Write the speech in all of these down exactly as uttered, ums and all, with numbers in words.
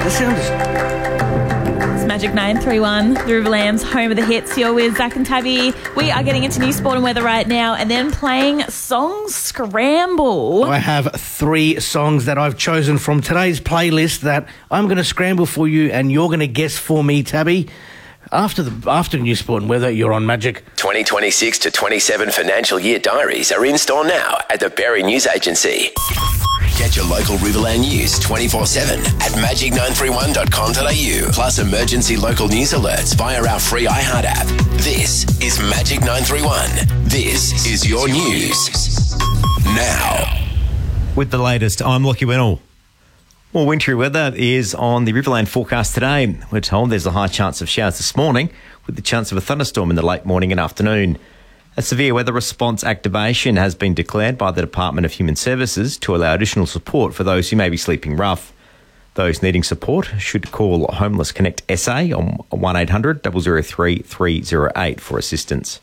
The sound is... It's Magic nine three one, the Riverland's home of the hits. You're with Zach and Tabby. We are getting into new sport and weather right now and then playing Song Scramble. I have three songs that I've chosen from today's playlist that I'm going to scramble for you and you're going to guess for me, Tabby. After the after new sport and weather, you're on Magic. twenty twenty-six to twenty-seven financial year diaries are in store now at the Berry News Agency. Get your local Riverland news twenty-four seven at magic nine three one dot com dot a u, plus emergency local news alerts via our free iHeart app. This is Magic nine three one. This is your news. Now. With the latest, I'm Lockie Wennell. Well, wintry weather is on the Riverland forecast today. We're told there's a high chance of showers this morning, with the chance of a thunderstorm in the late morning and afternoon. A severe weather response activation has been declared by the Department of Human Services to allow additional support for those who may be sleeping rough. Those needing support should call Homeless Connect S A on one eight hundred, zero zero three, three zero eight for assistance.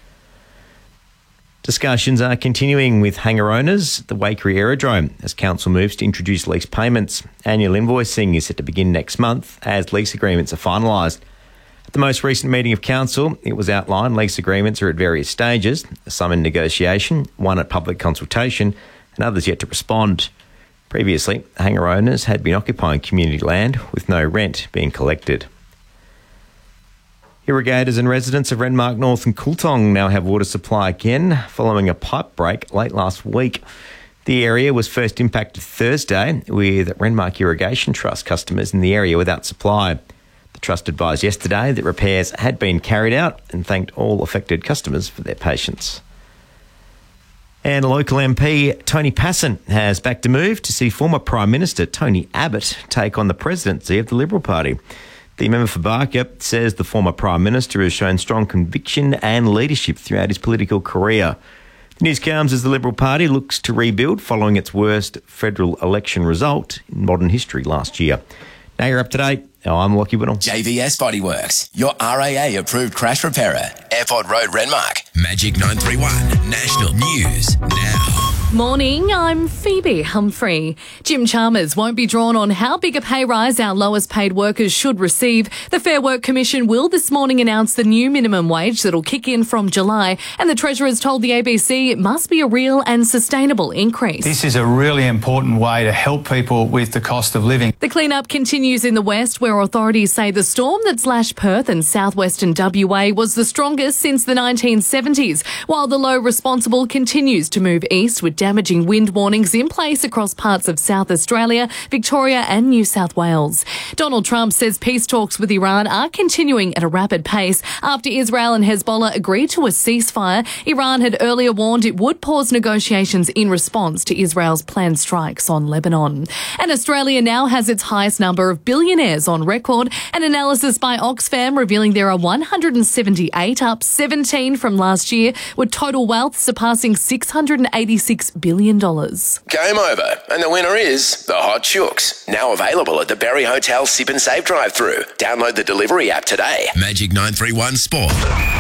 Discussions are continuing with hangar owners at the Waikerie Aerodrome as council moves to introduce lease payments. Annual invoicing is set to begin next month as lease agreements are finalised. At the most recent meeting of council, it was outlined lease agreements are at various stages, some in negotiation, one at public consultation, and others yet to respond. Previously, hangar owners had been occupying community land with no rent being collected. Irrigators and residents of Renmark North and Cooltong now have water supply again following a pipe break late last week. The area was first impacted Thursday with Renmark Irrigation Trust customers in the area without supply. The Trust advised yesterday that repairs had been carried out and thanked all affected customers for their patience. And local M P Tony Passon has backed a move to see former Prime Minister Tony Abbott take on the presidency of the Liberal Party. The member for Barker says the former Prime Minister has shown strong conviction and leadership throughout his political career. The news comes as the Liberal Party looks to rebuild following its worst federal election result in modern history last year. Now you're up to date. Oh, I'm Lockie Wennell. J V S Bodyworks, your R A A-approved crash repairer. Airport Road, Renmark. Magic nine three one, National News Now. Morning, I'm Phoebe Humphrey. Jim Chalmers won't be drawn on how big a pay rise our lowest paid workers should receive. The Fair Work Commission will this morning announce the new minimum wage that'll kick in from July, and the Treasurer's told the A B C it must be a real and sustainable increase. This is a really important way to help people with the cost of living. The clean-up continues in the west, where authorities say the storm that slashed Perth and southwestern W A was the strongest since the nineteen seventies, while the low responsible continues to move east with damaging wind warnings in place across parts of South Australia, Victoria and New South Wales. Donald Trump says peace talks with Iran are continuing at a rapid pace after Israel and Hezbollah agreed to a ceasefire. Iran had earlier warned it would pause negotiations in response to Israel's planned strikes on Lebanon. And Australia now has its highest number of billionaires on record. An analysis by Oxfam revealing there are one hundred seventy-eight, up seventeen from last year, with total wealth surpassing six hundred eighty-six billion dollars. Game over, and the winner is the Hot Chooks. Now available at the Berry Hotel Sip and Save drive-thru. Download the delivery app today. Magic nine three one Sport.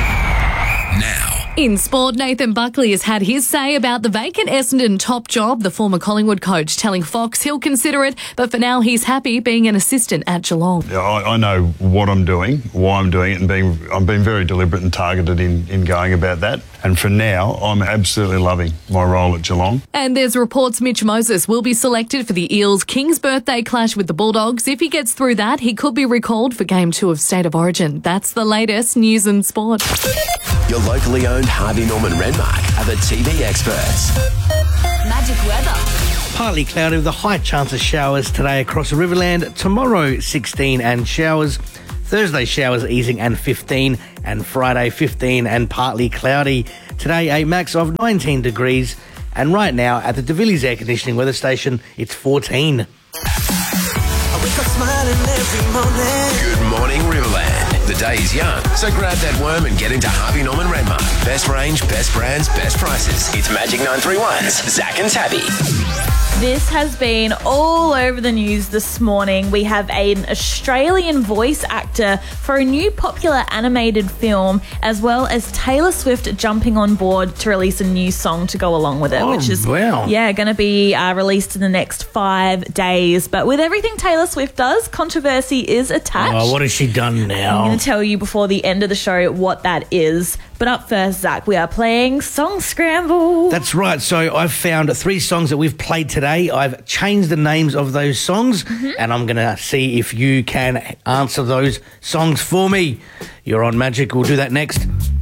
Now. In sport, Nathan Buckley has had his say about the vacant Essendon top job, the former Collingwood coach telling Fox he'll consider it, but for now he's happy being an assistant at Geelong. I, I know what I'm doing, why I'm doing it, and being, I'm being very deliberate and targeted in, in going about that. And for now, I'm absolutely loving my role at Geelong. And there's reports Mitch Moses will be selected for the Eels' King's birthday clash with the Bulldogs. If he gets through that, he could be recalled for Game two of State of Origin. That's the latest news and sport. Your locally owned Harvey Norman Renmark are the T V experts. Magic weather. Partly cloudy with a high chance of showers today across the Riverland. Tomorrow, sixteen and showers. Thursday, showers easing and fifteen. And Friday, fifteen and partly cloudy. Today, a max of nineteen degrees. And right now, at the De Villiers Air Conditioning Weather Station, it's fourteen. Good morning, Riverland. The day is young, so grab that worm and get into Harvey Norman Renmark. Best range, best brands, best prices. It's Magic nine three one's Zach and Tabby. This has been all over the news this morning. We have an Australian voice actor for a new popular animated film, as well as Taylor Swift jumping on board to release a new song to go along with it, Oh, which is wow. yeah going to be uh, released in the next five days. But with everything Taylor Swift does, controversy is attached. Oh, what has she done I'm now? going to tell you before the end of the show what that is. But up first, Zach, we are playing Song Scramble. That's right. So I've found three songs that we've played today. I've changed the names of those songs, Mm-hmm. and I'm going to see if you can answer those songs for me. You're on Magic. We'll do that next.